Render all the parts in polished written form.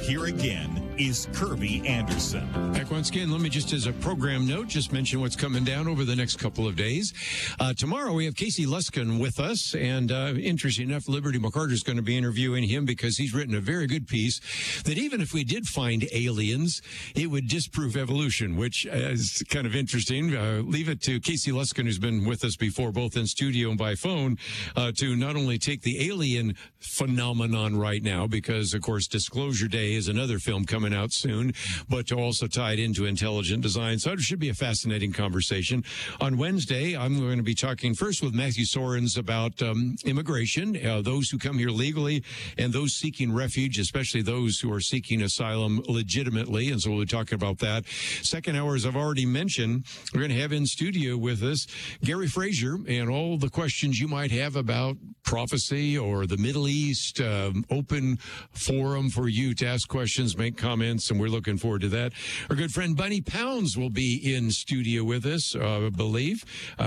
here again is Kirby Anderson. Back once again, let me just as a program note, just mention what's coming down over the next couple of days. Tomorrow we have Casey Luskin with us, and interesting enough, Liberty McCarter is going to be interviewing him because he's written a very good piece that even if we did find aliens, it would disprove evolution, which is kind of interesting. Leave it to Casey Luskin, who's been with us before, both in studio and by phone, to not only take the alien phenomenon right now, because, of course, Disclosure Day is another film coming out soon, but to also tie it into intelligent design. So it should be a fascinating conversation. On Wednesday, I'm going to be talking first with Matthew Sorens about immigration, those who come here legally and those seeking refuge, especially those who are seeking asylum legitimately. And so we'll be talking about that. Second hour, as I've already mentioned, we're going to have in studio with us Gary Fraser and all the questions you might have about prophecy or the Middle East. Open forum for you to ask questions, make comments, and we're looking forward to that. Our good friend Bunny Pounds will be in studio with us, I believe,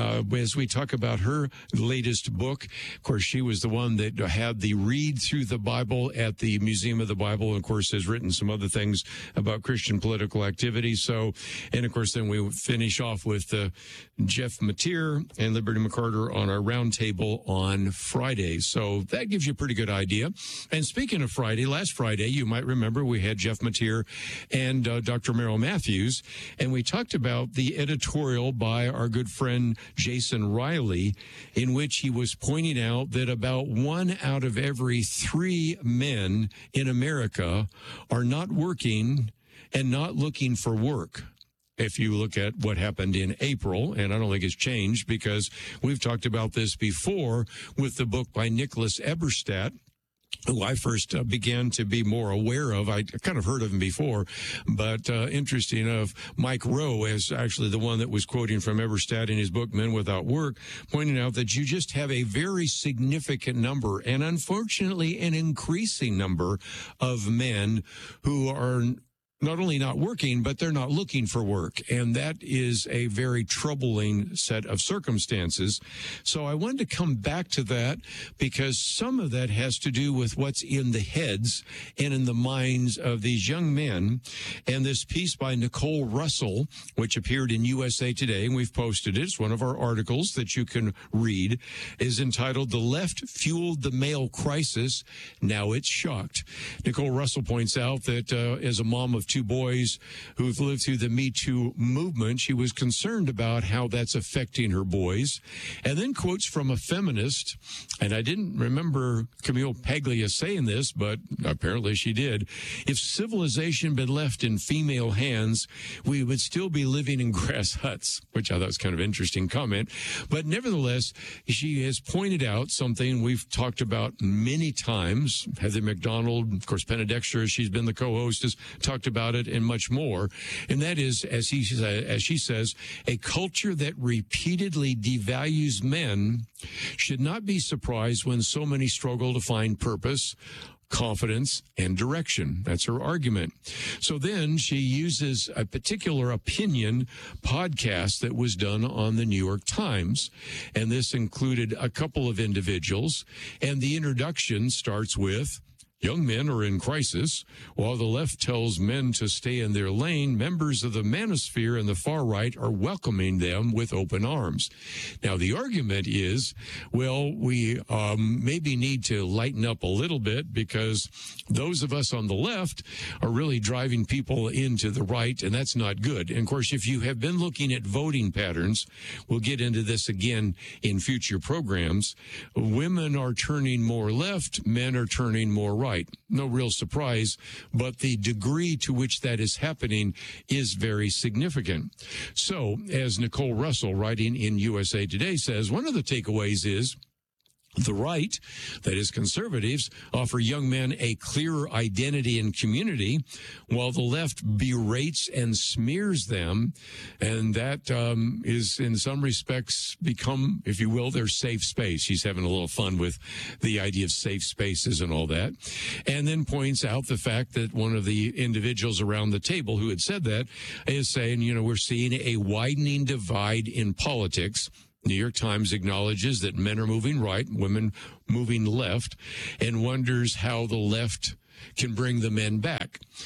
as we talk about her latest book. Of course, she was the one that had the read through the Bible at the Museum of the Bible, and of course has written some other things about Christian political activity. So, and of course, then we finish off with Jeff Mateer and Liberty McCarter on our roundtable on Friday. So that gives you a pretty good idea. And speaking of Friday, last Friday, you might remember we had Jeff Mateer and Dr. Merrill Matthews, and we talked about the editorial by our good friend Jason Riley, in which he was pointing out that about 1 out of every 3 men in America are not working and not looking for work. If you look at what happened in April, and I don't think it's changed because we've talked about this before with the book by Nicholas Eberstadt, who I first began to be more aware of. I kind of heard of him before, but interesting enough, Mike Rowe is actually the one that was quoting from Eberstadt in his book, Men Without Work, pointing out that you just have a very significant number, and unfortunately an increasing number of men who are not only not working, but they're not looking for work. And that is a very troubling set of circumstances. So I wanted to come back to that because some of that has to do with what's in the heads and in the minds of these young men. And this piece by Nicole Russell, which appeared in USA Today, and we've posted it, it's one of our articles that you can read, is entitled, "The Left Fueled the Male Crisis, Now It's Shocked." Nicole Russell points out that as a mom of 2 boys who've lived through the Me Too movement, she was concerned about how that's affecting her boys. And then quotes from a feminist, and I didn't remember Camille Paglia saying this, but apparently she did. "If civilization had been left in female hands, we would still be living in grass huts," which I thought was kind of interesting comment. But nevertheless, she has pointed out something we've talked about many times. Heather McDonald, of course, Penna Dexter, she's been the co-host, has talked about it and much more. And that is, as she says, a culture that repeatedly devalues men should not be surprised when so many struggle to find purpose, confidence, and direction. That's her argument. So then she uses a particular opinion podcast that was done on the New York Times. And this included a couple of individuals. And the introduction starts with, "Young men are in crisis. While the left tells men to stay in their lane, members of the manosphere and the far right are welcoming them with open arms." Now, the argument is, well, we maybe need to lighten up a little bit because those of us on the left are really driving people into the right, and that's not good. And, of course, if you have been looking at voting patterns, we'll get into this again in future programs, women are turning more left, men are turning more right. No real surprise, but the degree to which that is happening is very significant. So, as Nicole Russell, writing in USA Today, says, one of the takeaways is the right, that is conservatives, offer young men a clearer identity and community, while the left berates and smears them. And that is, in some respects, become, if you will, their safe space. She's having a little fun with the idea of safe spaces and all that. And then points out the fact that one of the individuals around the table who had said that is saying, you know, we're seeing a widening divide in politics. New York Times acknowledges that men are moving right, women moving left, and wonders how the left can bring the men back.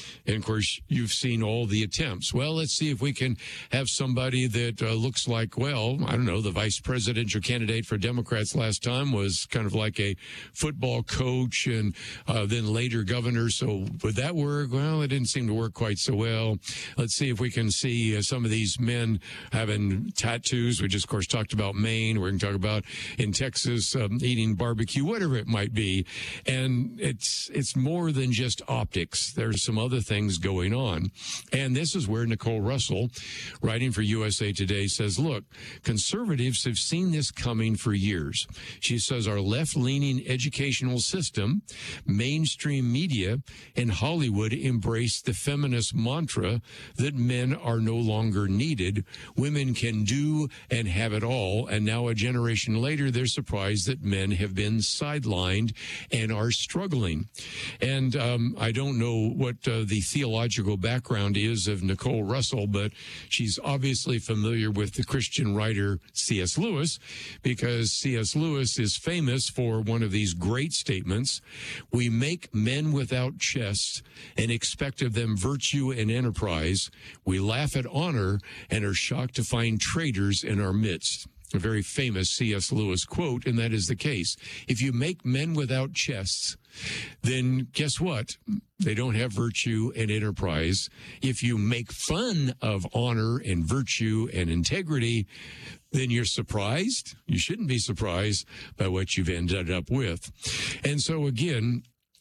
And, of course, you've seen all the attempts. Well, let's see if we can have somebody that looks like, well, I don't know, the vice presidential candidate for Democrats last time was kind of like a football coach and then later governor. So would that work? Well, it didn't seem to work quite so well. Let's see if we can see some of these men having tattoos. We just, of course, talked about Maine. We're going to talk about in Texas eating barbecue, whatever it might be. And it's more than just optics. There's some other things going on. And this is where Nicole Russell, writing for USA Today, says, look, conservatives have seen this coming for years. She says our left-leaning educational system, mainstream media, and Hollywood embrace the feminist mantra that men are no longer needed. Women can do and have it all. And now a generation later, they're surprised that men have been sidelined and are struggling. And I don't know what the theological background is of Nicole Russell, but she's obviously familiar with the Christian writer C.S. Lewis, because C.S. Lewis is famous for one of these great statements: we make men without chests and expect of them virtue and enterprise. We laugh at honor and are shocked to find traitors in our midst. A very famous C.S. Lewis quote, and that is the case. If you make men without chests, then guess what? They don't have virtue and enterprise. If you make fun of honor and virtue and integrity, then you're surprised. You shouldn't be surprised by what you've ended up with. And so again,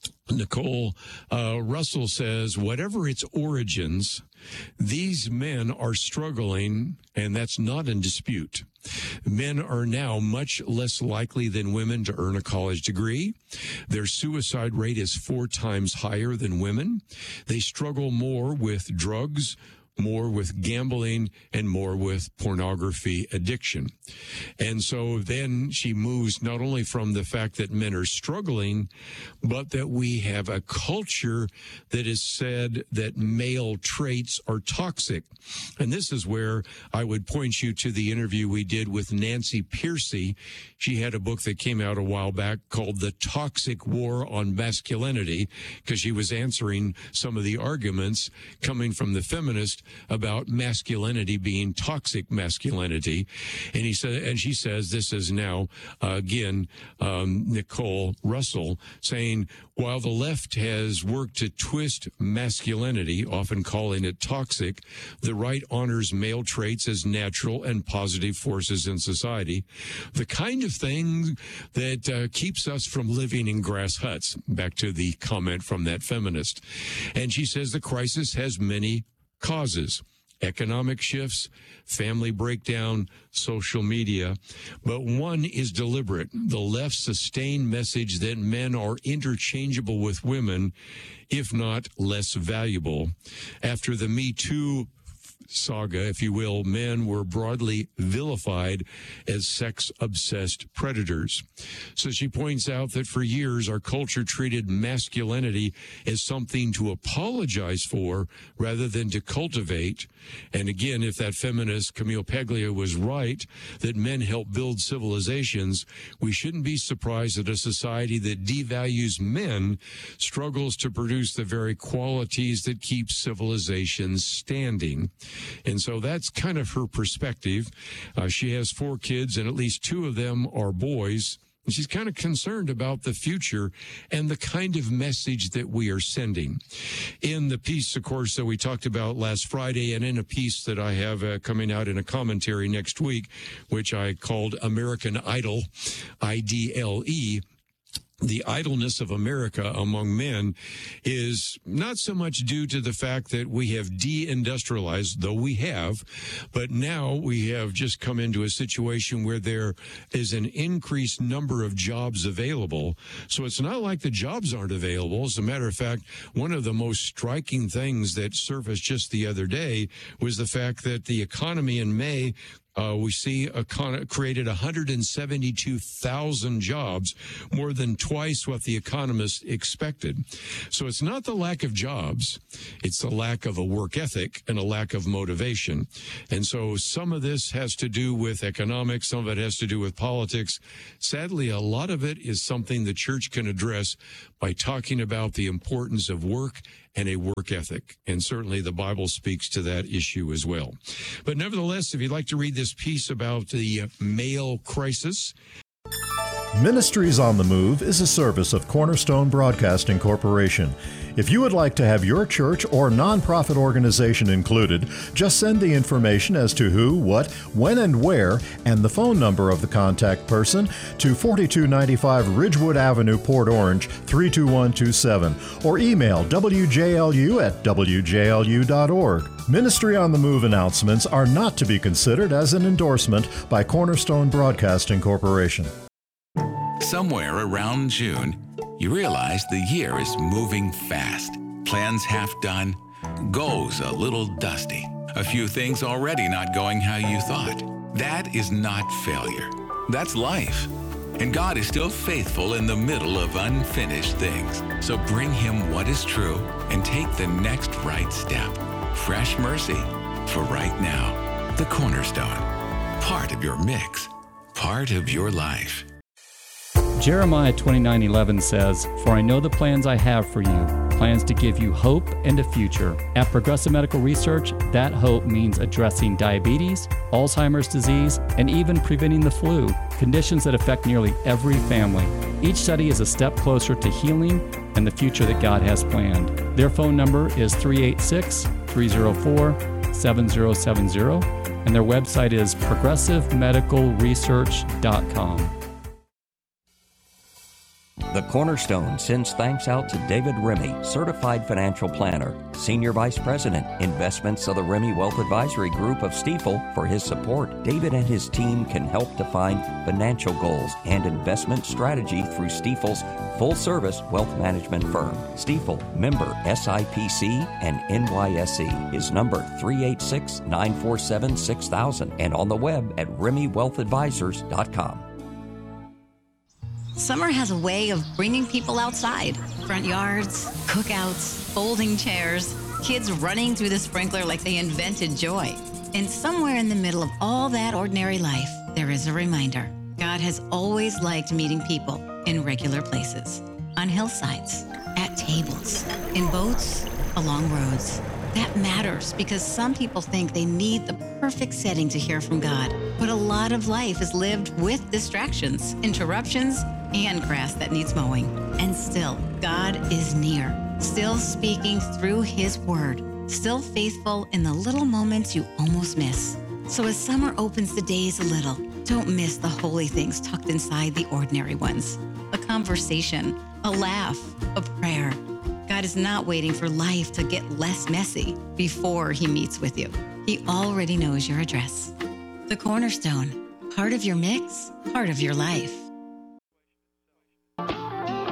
Nicole Russell says, whatever its origins, these men are struggling, and that's not in dispute. Men are now much less likely than women to earn a college degree. Their suicide rate is 4 times higher than women. They struggle more with drugs, more with gambling, and more with pornography addiction. And so then she moves not only from the fact that men are struggling, but that we have a culture that has said that male traits are toxic. And this is where I would point you to the interview we did with Nancy Pearcey. She had a book that came out a while back called The Toxic War on Masculinity, because she was answering some of the arguments coming from the feminist about masculinity being toxic masculinity. And she says, this is now, again, Nicole Russell saying, while the left has worked to twist masculinity, often calling it toxic, the right honors male traits as natural and positive forces in society. The kind of thing that keeps us from living in grass huts. Back to the comment from that feminist. And she says the crisis has many causes: economic shifts, family breakdown, social media. But one is deliberate. The left's sustained message that men are interchangeable with women, if not less valuable. After the Me Too saga, if you will, men were broadly vilified as sex-obsessed predators. So she points out that for years our culture treated masculinity as something to apologize for rather than to cultivate. And again, if that feminist Camille Paglia was right, that men help build civilizations, we shouldn't be surprised that a society that devalues men struggles to produce the very qualities that keep civilizations standing. And so that's kind of her perspective. She has 4 kids, and at least 2 of them are boys. And she's kind of concerned about the future and the kind of message that we are sending. In the piece, of course, that we talked about last Friday, and in a piece that I have coming out in a commentary next week, which I called American Idle, IDLE, the idleness of America among men is not so much due to the fact that we have deindustrialized, though we have, but now we have just come into a situation where there is an increased number of jobs available. So it's not like the jobs aren't available. As a matter of fact, one of the most striking things that surfaced just the other day was the fact that the economy in May, we see created 172,000 jobs, more than twice what the economists expected. So it's not the lack of jobs, it's the lack of a work ethic and a lack of motivation. And so some of this has to do with economics, some of it has to do with politics. Sadly, a lot of it is something the church can address by talking about the importance of work and a work ethic. And certainly the Bible speaks to that issue as well. But nevertheless, if you'd like to read this piece about the male crisis. Ministries on the Move is a service of Cornerstone Broadcasting Corporation. If you would like to have your church or nonprofit organization included, just send the information as to who, what, when, and where, and the phone number of the contact person to 4295 Ridgewood Avenue, Port Orange, 32127, or email wjlu@wjlu.org. Ministry on the Move announcements are not to be considered as an endorsement by Cornerstone Broadcasting Corporation. Somewhere around June, you realize the year is moving fast. Plans half done, goals a little dusty. A few things already not going how you thought. That is not failure. That's life. And God is still faithful in the middle of unfinished things. So bring Him what is true and take the next right step. Fresh mercy for right now. The Cornerstone. Part of your mix. Part of your life. Jeremiah 29:11 says, "For I know the plans I have for you, plans to give you hope and a future." At Progressive Medical Research, that hope means addressing diabetes, Alzheimer's disease, and even preventing the flu, conditions that affect nearly every family. Each study is a step closer to healing and the future that God has planned. Their phone number is 386-304-7070, and their website is progressivemedicalresearch.com. The Cornerstone sends thanks out to David Remy, Certified Financial Planner, Senior Vice President, Investments of the Remy Wealth Advisory Group of Stifel, for his support. David and his team can help define financial goals and investment strategy through Stifel's full-service wealth management firm. Stifel, member SIPC and NYSE. His number 386-947-6000 and on the web at RemyWealthAdvisors.com. Summer has a way of bringing people outside. Front yards, cookouts, folding chairs, kids running through the sprinkler like they invented joy. And somewhere in the middle of all that ordinary life, there is a reminder. God has always liked meeting people in regular places, on hillsides, at tables, in boats, along roads. That matters because some people think they need the perfect setting to hear from God. But a lot of life is lived with distractions, interruptions, and grass that needs mowing. And still, God is near, still speaking through His Word, still faithful in the little moments you almost miss. So as summer opens the days a little, don't miss the holy things tucked inside the ordinary ones. A conversation, a laugh, a prayer. God is not waiting for life to get less messy before He meets with you. He already knows your address. The Cornerstone, part of your mix, part of your life.